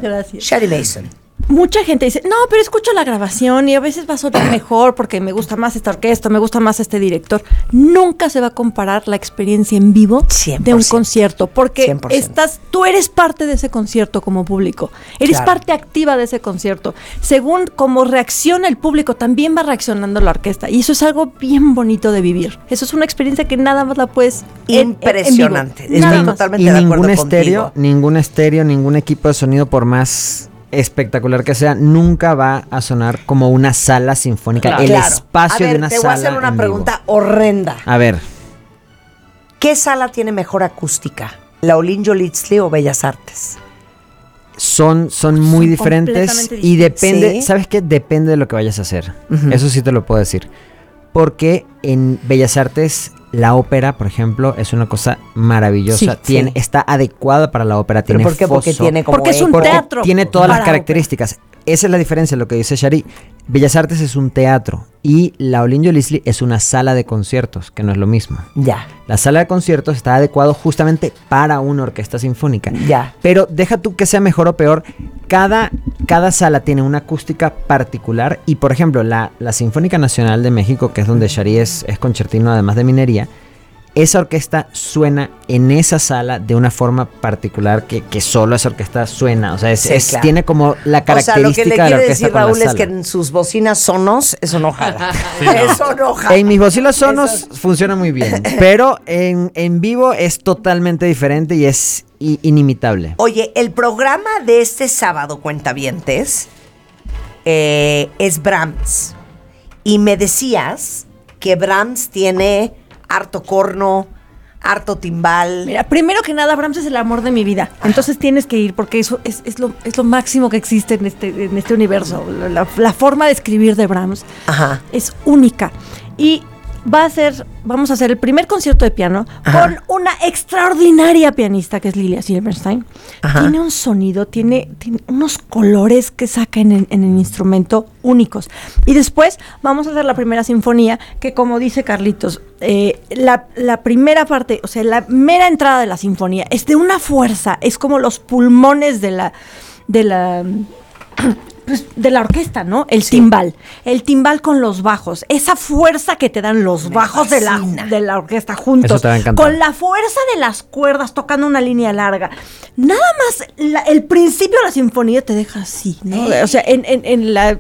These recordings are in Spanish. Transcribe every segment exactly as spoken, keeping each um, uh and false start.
gracias. Shari Mason. Mucha gente dice, no, pero escucho la grabación y a veces va a sonar mejor porque me gusta más esta orquesta, me gusta más este director. Nunca se va a comparar la experiencia en vivo cien por ciento. De un concierto, porque cien por ciento. estás, tú eres parte de ese concierto como público, eres Claro. parte activa de ese concierto. Según cómo reacciona el público, también va reaccionando la orquesta y eso es algo bien bonito de vivir. Eso es una experiencia que nada más la puedes en- Impresionante. en vivo. Estoy Nada más. totalmente Y de ningún acuerdo estéreo, contigo. ningún estéreo, ningún equipo de sonido, por más espectacular que sea, nunca va a sonar como una sala sinfónica. Claro. El Claro. espacio a ver, de una te sala. voy a hacer una en pregunta vivo. horrenda. A ver, ¿Qué sala tiene mejor acústica? ¿La Olinjo Litzli o Bellas Artes? son, son muy Son diferentes completamente y distintos. depende, Sí. ¿sabes qué? Depende de lo que vayas a hacer. Ujú. Eso sí te lo puedo decir. Porque en Bellas Artes la ópera, por ejemplo, es una cosa maravillosa. Sí, tiene, sí. Está adecuada para la ópera. ¿Pero Tiene por qué? Porque foso. tiene como Porque es un eco. teatro. Tiene todas las para características. Esa es la diferencia, lo que dice Shari. Bellas Artes es un teatro y la Olinjo Litzli es una sala de conciertos, que no es lo mismo. Ya, La sala de conciertos está adecuado justamente para una orquesta sinfónica. ya. Pero deja tú que sea mejor o peor, cada, cada sala tiene una acústica particular y, por ejemplo, la, la Sinfónica Nacional de México, que es donde Shari es, es concertino además de minería, esa orquesta suena en esa sala de una forma particular que, que solo esa orquesta suena. O sea, es, Sí, es- claro. tiene como la O sea, característica lo que le de la quiere orquesta decir con la Raúl es sala. que en sus bocinas sonos es enojada. Es enojada. En mis bocilas sonos funciona muy bien, pero en, en vivo es totalmente diferente y es i- inimitable. Oye, el programa de este sábado, cuentavientes, eh, es Brahms. Y me decías que Brahms tiene harto corno, harto timbal. Mira, primero que nada, Brahms es el amor de mi vida. Entonces tienes que ir porque eso es, es, lo, es lo máximo que existe en este, en este universo. La, la forma de escribir de Brahms Ajá. es única. Y va a ser, vamos a hacer el primer concierto de piano Ajá. con una extraordinaria pianista que es Lilia Silverstein. Ajá. Tiene un sonido, tiene, tiene unos colores que saca en el, en el instrumento únicos. Y después vamos a hacer la primera sinfonía que, como dice Carlitos, eh, la, la primera parte, o sea, la mera entrada de la sinfonía es de una fuerza, es como los pulmones de la... De la pues, de la orquesta, ¿no? El Sí. timbal. El timbal con los bajos. Esa fuerza que te dan los Me bajos de la, fascina. de la orquesta juntos. Eso te va a encantar. Con la fuerza de las cuerdas tocando una línea larga. Nada más la- el principio de la sinfonía te deja así, ¿no? O sea, en, en, en la...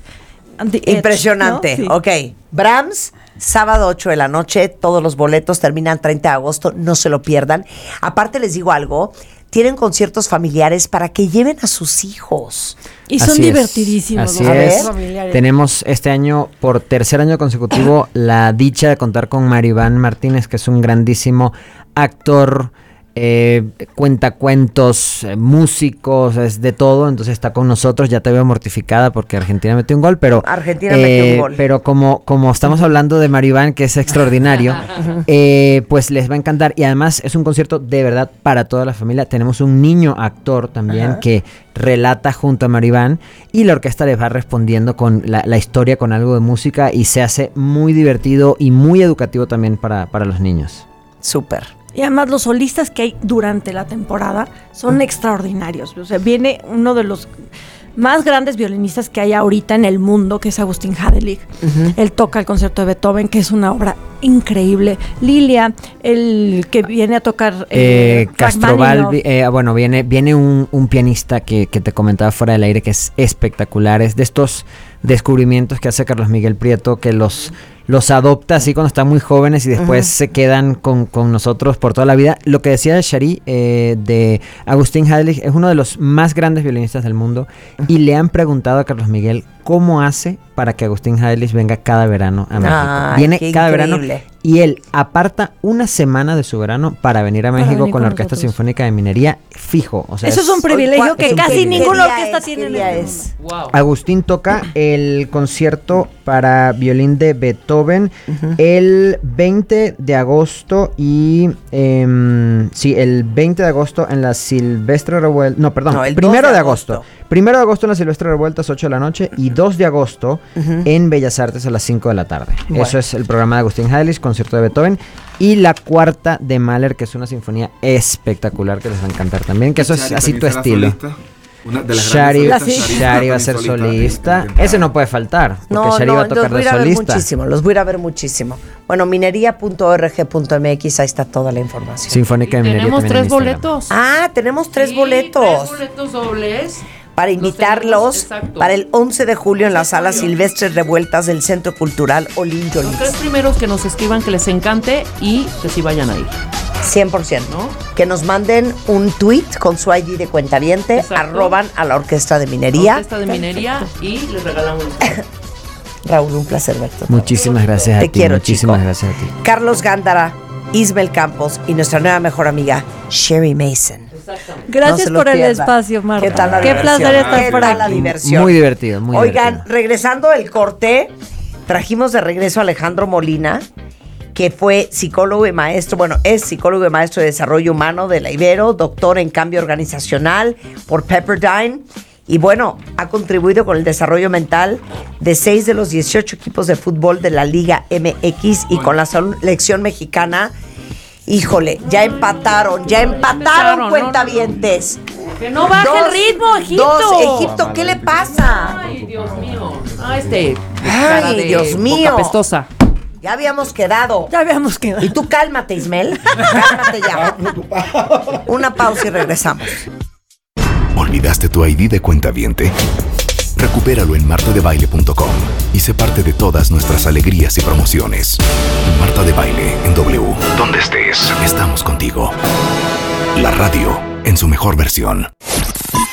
on the edge, Impresionante. ¿no? Sí. Ok. Brahms, sábado ocho de la noche. Todos los boletos terminan treinta de agosto. No se lo pierdan. Aparte, les digo algo. Tienen conciertos familiares para que lleven a sus hijos. Y son Así es, divertidísimos. Así los A ver. es. conciertos familiares. Tenemos este año, por tercer año consecutivo, la dicha de contar con Mario Iván Martínez, que es un grandísimo actor, eh, cuentacuentos, eh, músicos, es de todo. Entonces está con nosotros. Ya te veo mortificada porque Argentina metió un gol, pero Argentina metió un gol. Pero como, como estamos hablando de Mario Iván, que es extraordinario, eh, pues les va a encantar. Y además es un concierto de verdad para toda la familia. Tenemos un niño actor también Ajá. que relata junto a Mario Iván y la orquesta les va respondiendo con la, la historia, con algo de música y se hace muy divertido y muy educativo también para, para los niños. Súper. Y además los solistas que hay durante la temporada son extraordinarios. O sea, viene uno de los más grandes violinistas que hay ahorita en el mundo, que es Agustín Hadelich. Ujú. Él toca el concierto de Beethoven, que es una obra increíble. Lilia, el que viene a tocar Eh, eh, Castroval, Rachmaninoff. vi- eh, bueno, viene, viene un, un pianista que, que te comentaba fuera del aire que es espectacular. Es de estos descubrimientos que hace Carlos Miguel Prieto, que los, los adopta así cuando están muy jóvenes y después Ujú. se quedan con, con nosotros por toda la vida. Lo que decía Shari eh, de Agustín Hadelich es uno de los más grandes violinistas del mundo y le han preguntado a Carlos Miguel cómo hace para que Agustín Hadelich venga cada verano a México. Ay, Viene qué cada verano increíble. y él aparta una semana de su verano para venir a Para México venir con con la Orquesta nosotros. Sinfónica de Minería fijo. O sea, Eso es un Hoy, privilegio ¿cuál- que es un casi privilegio. ninguna ¿Qué día orquesta es? tiene ¿Qué en día este es? mundo. Wow. Agustín toca el concierto para violín de Beethoven el veinte de agosto y em, sí, el veinte de agosto en la Silvestre Revuelta, no, perdón, No, el primero dos de de agosto. agosto. Primero de agosto en la Silvestre Revueltas, ocho de la noche, y dos de agosto Ujú. en Bellas Artes a las cinco de la tarde. Bueno. Eso es el programa de Agustín Hadelich, concierto de Beethoven, y la cuarta de Mahler, que es una sinfonía espectacular que les va a encantar también, que eso es Shari así tu también será estilo. solista. Una de las Shari, grandes sí. solistas Shari va a también ser solista solista. en- en- Ese no puede faltar, porque No, Shari no, va a los tocar voy a de ir a ver solista. muchísimo, los voy a ir a ver muchísimo. Bueno, minería punto org punto m x, ahí está toda la información. Sinfónica de Minería Tenemos también en tres Instagram. boletos. Ah, tenemos tres Sí, boletos. Tres boletos dobles. Para Los invitarlos tenemos, exacto. para el once de julio en la once de sala julio. Silvestres Revueltas del Centro Cultural Olin Los tres Yolís. primeros que nos escriban que les encante y que sí vayan a ir. cien por ciento. ¿No? Que nos manden un tweet con su I D de cuentaviente, Exacto. arroban a la Orquesta de Minería. Orquesta de Minería y les regalamos. Raúl, un placer verte. Muchísimas gracias a Te ti. quiero, Muchísimas chico. gracias a ti. Carlos Gándara, Ismael Campos y nuestra nueva mejor amiga, Sherry Mason. Exactamente. No Gracias se lo por el pierdan. espacio, Marta. ¿Qué tal la Qué diversión? placer estar ¿Qué por tal la aquí. diversión? Muy divertido, muy Oigan, divertido. regresando del corte, trajimos de regreso a Alejandro Molina, que fue psicólogo y maestro, bueno, es psicólogo y maestro de desarrollo humano de la Ibero, doctor en cambio organizacional por Pepperdine. Y bueno, ha contribuido con el desarrollo mental de seis de los dieciocho equipos de fútbol de la Liga M X y con la selección mexicana. Híjole, ya empataron, ya empataron, Empezaron, cuentavientes. Que no baje Dos- el ritmo, Egipto. Dos, Egipto, ¿qué le pasa? Ay, Dios mío. Ah, este. Ay, cara de Dios mío. boca apestosa. Ya habíamos quedado. Ya habíamos quedado. Y tú cálmate, Ismael. Cálmate ya. Una pausa y regresamos. ¿Olvidaste tu I D de cuentaviente? Recupéralo en marta de baile punto com y sé parte de todas nuestras alegrías y promociones. Marta de Baile en W. Donde estés, estamos contigo. La radio en su mejor versión.